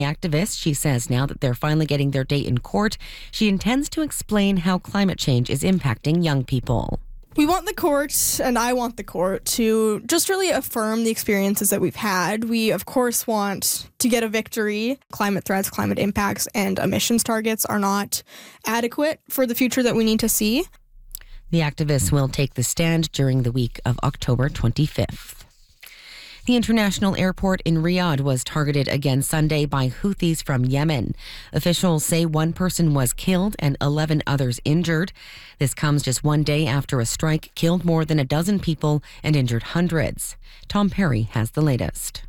Activist, she says now that they're finally getting their day in court, she intends to explain how climate change is impacting young people. We want the court, and I want the court, to just really affirm the experiences that we've had. We, of course, want to get a victory. Climate threats, climate impacts, and emissions targets are not adequate for the future that we need to see. The activists will take the stand during the week of October 25th. The international airport in Riyadh was targeted again Sunday by Houthis from Yemen. Officials say one person was killed and 11 others injured. This comes just one day after a strike killed more than a dozen people and injured hundreds. Tom Perry has the latest.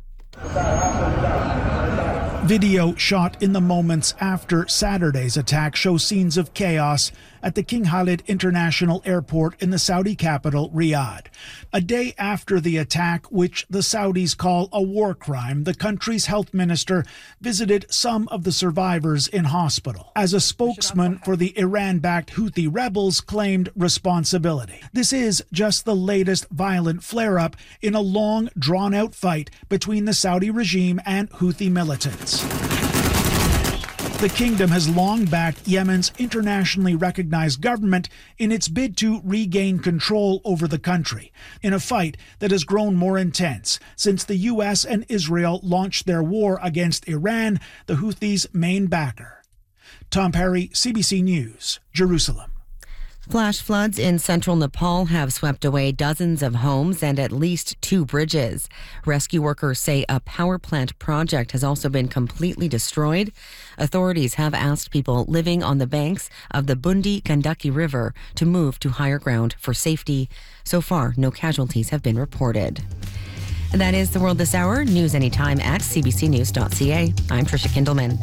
Video shot in the moments after Saturday's attack shows scenes of chaos at the King Khalid International Airport in the Saudi capital, Riyadh. A day after the attack, which the Saudis call a war crime, the country's health minister visited some of the survivors in hospital, as a spokesman for the Iran-backed Houthi rebels claimed responsibility. This is just the latest violent flare-up in a long, drawn-out fight between the Saudi regime and Houthi militants. The kingdom has long backed Yemen's internationally recognized government in its bid to regain control over the country, in a fight that has grown more intense since the U.S. and Israel launched their war against Iran, the Houthis' main backer. Tom Perry, CBC News, Jerusalem. Flash floods in central Nepal have swept away dozens of homes and at least 2 bridges. Rescue workers say a power plant project has also been completely destroyed. Authorities have asked people living on the banks of the Bundi Gandaki River to move to higher ground for safety. So far, no casualties have been reported. And that is The World This Hour. News anytime at cbcnews.ca. I'm Tricia Kindleman.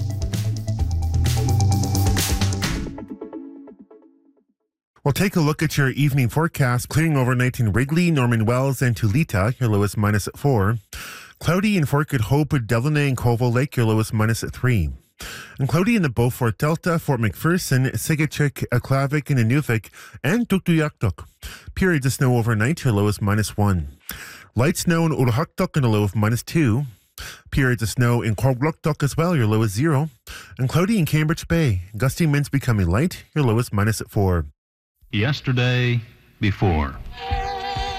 We'll take a look at your evening forecast. Clearing overnight in Wrigley, Norman Wells, and Tulita, your lowest -4. Cloudy in Fort Good Hope, Delaunay, and Colville Lake, your lowest -3. And cloudy in the Beaufort Delta, Fort McPherson, Sigachik, Aklavik, and Inuvik, and Tuktoyaktuk. Periods of snow overnight, your lowest -1. Light snow in Urahaktuk and a low of -2. Periods of snow in Korgluktuk as well, your lowest 0. And cloudy in Cambridge Bay. Gusty winds becoming light, your lowest -4. Yesterday, before.